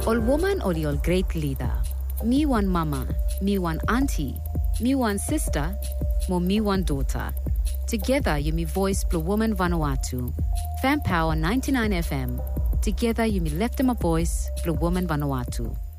Ol woman or ol great leader. Me one mama, me one auntie, me one sister, mo me one daughter. Together you me voice Blue Woman Vanuatu. Fan Power 99 FM. Together you me left them a voice Blue Woman Vanuatu.